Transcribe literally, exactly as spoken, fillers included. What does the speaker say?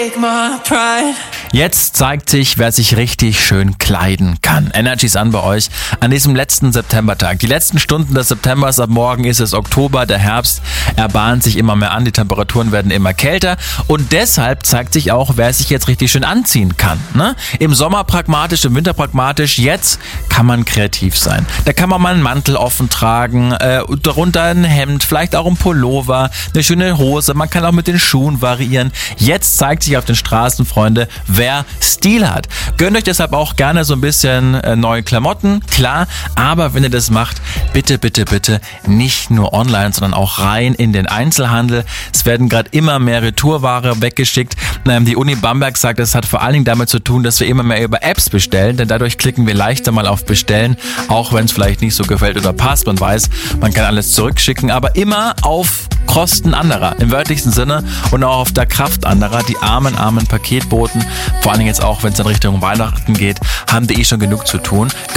take my pride. Jetzt zeigt sich, wer sich richtig schön kleiden kann. Energy ist an bei euch an diesem letzten Septembertag. Die letzten Stunden des Septembers, ab morgen ist es Oktober, der Herbst, er bahnt sich immer mehr an, die Temperaturen werden immer kälter und deshalb zeigt sich auch, wer sich jetzt richtig schön anziehen kann. Ne? Im Sommer pragmatisch, im Winter pragmatisch, jetzt kann man kreativ sein. Da kann man mal einen Mantel offen tragen, äh, darunter ein Hemd, vielleicht auch ein Pullover, eine schöne Hose, man kann auch mit den Schuhen variieren. Jetzt zeigt sich auf den Straßen, Freunde, wer Stil hat. Gönnt euch deshalb auch gerne so ein bisschen äh, neue Klamotten, klar, aber wenn ihr das macht, bitte, bitte, bitte nicht nur online, sondern auch rein in den Einzelhandel. Es werden gerade immer mehr Retourware weggeschickt. Ähm, die Uni Bamberg sagt, es hat vor allen Dingen damit zu tun, dass wir immer mehr über Apps bestellen, denn dadurch klicken wir leichter mal auf Bestellen, auch wenn es vielleicht nicht so gefällt oder passt. Man weiß, man kann alles zurückschicken, aber immer auf Kosten anderer, im wörtlichsten Sinne und auch auf der Kraft anderer. Die armen, armen Paketboten, vor allen Dingen jetzt auch, wenn es in Richtung Weihnachten geht, haben die eh schon genug zu tun.